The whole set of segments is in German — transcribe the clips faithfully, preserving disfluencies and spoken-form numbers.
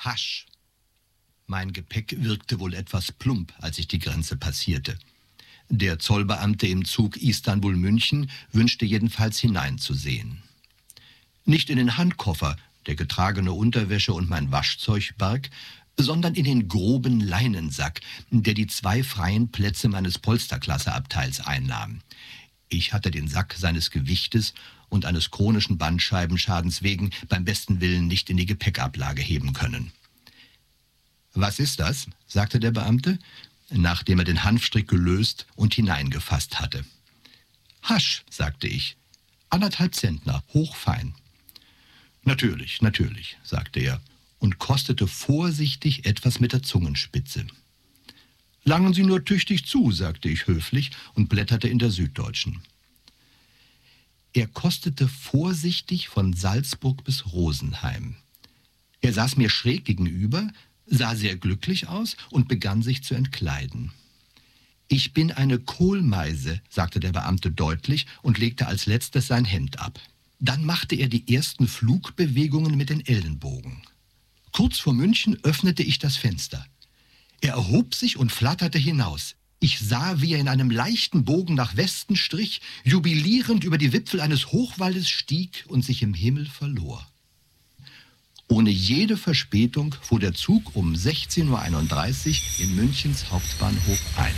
Hasch. Mein Gepäck wirkte wohl etwas plump, als ich die Grenze passierte. Der Zollbeamte im Zug Istanbul-München wünschte jedenfalls hineinzusehen. Nicht in den Handkoffer, der getragene Unterwäsche und mein Waschzeug barg, sondern in den groben Leinensack, der die zwei freien Plätze meines Polsterklasseabteils einnahm. Ich hatte den Sack seines Gewichtes und eines chronischen Bandscheibenschadens wegen beim besten Willen nicht in die Gepäckablage heben können. »Was ist das?« sagte der Beamte, nachdem er den Hanfstrick gelöst und hineingefasst hatte. »Hasch«, sagte ich, »anderthalb Zentner, hochfein.« »Natürlich, natürlich«, sagte er und kostete vorsichtig etwas mit der Zungenspitze. »Langen Sie nur tüchtig zu«, sagte ich höflich und blätterte in der Süddeutschen. Er kostete vorsichtig von Salzburg bis Rosenheim. Er saß mir schräg gegenüber, sah sehr glücklich aus und begann sich zu entkleiden. »Ich bin eine Kohlmeise«, sagte der Beamte deutlich und legte als letztes sein Hemd ab. Dann machte er die ersten Flugbewegungen mit den Ellenbogen. Kurz vor München öffnete ich das Fenster. Er erhob sich und flatterte hinaus. Ich sah, wie er in einem leichten Bogen nach Westen strich, jubilierend über die Wipfel eines Hochwaldes stieg und sich im Himmel verlor. Ohne jede Verspätung fuhr der Zug um sechzehn Uhr einunddreißig in Münchens Hauptbahnhof ein.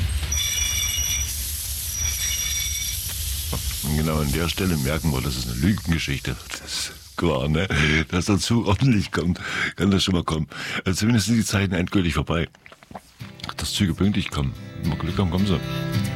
Genau an der Stelle merken wir, das ist eine Lügengeschichte. Das ist klar, ne? Dass der Zug ordentlich kommt, kann das schon mal kommen. Also zumindest sind die Zeiten endgültig vorbei. Dass Züge pünktlich kommen. Wenn wir Glück haben, kommen sie.